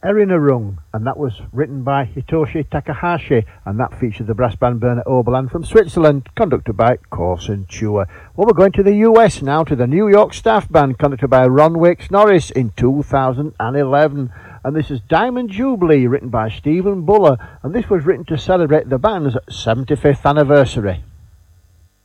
Erinnerung, and that was written by Hitoshi Takahashi, and that featured the brass band Berner Oberland from Switzerland, conducted by Corson Chua. Well, we're going to the US now, to the New York Staff Band, conducted by Ron Wicks Norris in 2011. And this is Diamond Jubilee, written by Stephen Buller, and this was written to celebrate the band's 75th anniversary.